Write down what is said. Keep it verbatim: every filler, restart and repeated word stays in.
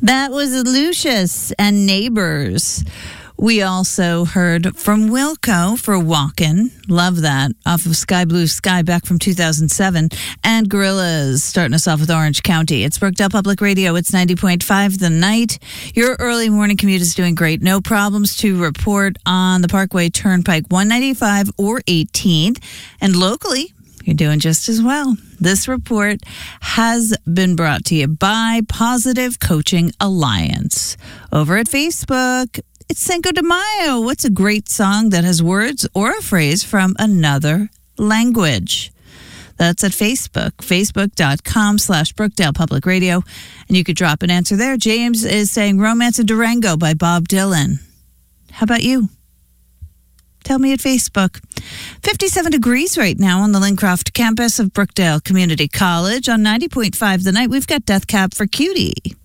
That was Lucius and Neighbors. We also heard from Wilco for Walkin'. Love that. Off of Sky Blue Sky back from two thousand seven. And Gorillaz starting us off with Orange County. It's Brookdale Public Radio. It's ninety point five The Night. Your early morning commute is doing great. No problems to report on the Parkway Turnpike one ninety-five or eighteenth. And locally, you're doing just as well. This report has been brought to you by Positive Coaching Alliance. Over at Facebook, it's Cinco de Mayo. What's a great song that has words or a phrase from another language? That's at Facebook, facebook.com slash Brookdale Public Radio. And you could drop an answer there. James is saying Romance in Durango by Bob Dylan. How about you? Tell me at Facebook. fifty-seven degrees right now on the Lincroft campus of Brookdale Community College. On ninety point five The Night, we've got Death Cab for Cutie.